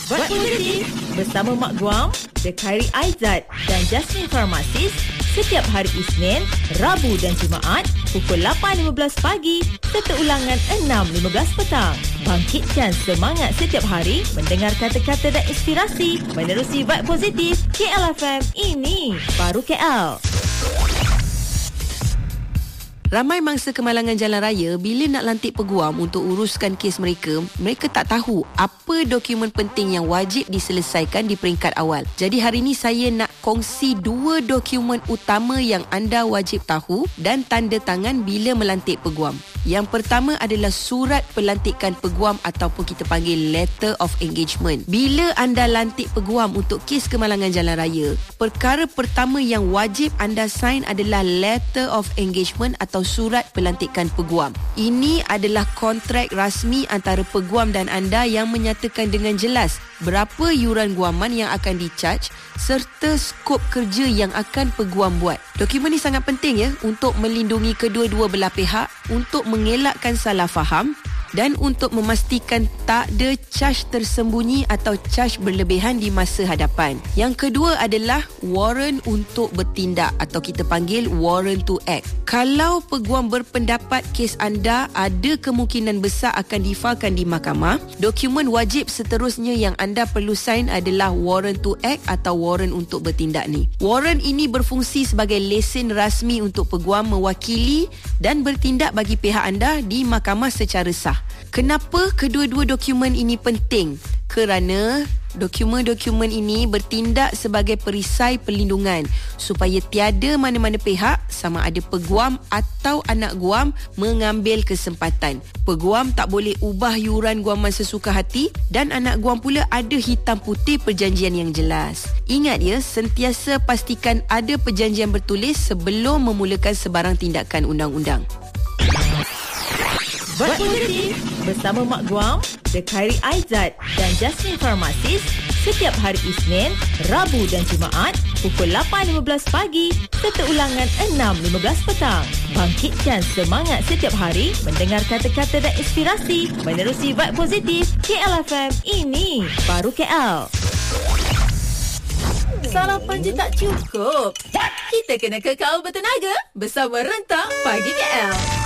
Buat Positif bersama Mak Guam, The Khairi Aizat dan Jasmine Pharmacist setiap hari Isnin, Rabu dan Jumaat pukul 8.15 pagi serta ulangan 6.15 petang. Bangkitkan semangat setiap hari mendengar kata-kata dan inspirasi menerusi Vibe Positif KLFM. Ini baru KL. Ramai mangsa kemalangan jalan raya bila nak lantik peguam untuk uruskan kes mereka tak tahu apa dokumen penting yang wajib diselesaikan di peringkat awal. Jadi hari ini saya nak kongsi 2 dokumen utama yang anda wajib tahu dan tanda tangan bila melantik peguam. Yang pertama adalah surat pelantikan peguam ataupun kita panggil letter of engagement. Bila anda lantik peguam untuk kes kemalangan jalan raya, perkara pertama yang wajib anda sign adalah letter of engagement atau surat pelantikan peguam. Ini adalah kontrak rasmi antara peguam dan anda yang menyatakan dengan jelas berapa yuran guaman yang akan di-charge serta skop kerja yang akan peguam buat. Dokumen ini sangat penting ya untuk melindungi kedua-dua belah pihak, untuk mengelakkan salah faham dan untuk memastikan tak ada charge tersembunyi atau charge berlebihan di masa hadapan. Yang kedua adalah warrant untuk bertindak atau kita panggil warrant to act. Kalau peguam berpendapat kes anda ada kemungkinan besar akan difailkan di mahkamah, dokumen wajib seterusnya yang anda perlu sign adalah warrant to act atau warrant untuk bertindak ni. Warrant ini berfungsi sebagai lesen rasmi untuk peguam mewakili dan bertindak bagi pihak anda di mahkamah secara sah. Kenapa kedua-dua dokumen ini penting? Kerana dokumen-dokumen ini bertindak sebagai perisai perlindungan supaya tiada mana-mana pihak, sama ada peguam atau anak guam, mengambil kesempatan. Peguam tak boleh ubah yuran guaman sesuka hati dan anak guam pula ada hitam putih perjanjian yang jelas. Ingat ya, sentiasa pastikan ada perjanjian bertulis sebelum memulakan sebarang tindakan undang-undang. Buat Positif bersama Mak Guam, The Khairi Aizat dan Jasmine Pharmacist setiap hari Isnin, Rabu dan Jumaat pukul 8.15 pagi serta ulangan 6.15 petang. Bangkitkan semangat setiap hari mendengar kata-kata dan inspirasi menerusi Vibe Positif KLFM. Ini baru KL. Sarapan je tak cukup. Kita kena kekal bertenaga bersama Rentang Pagi KL.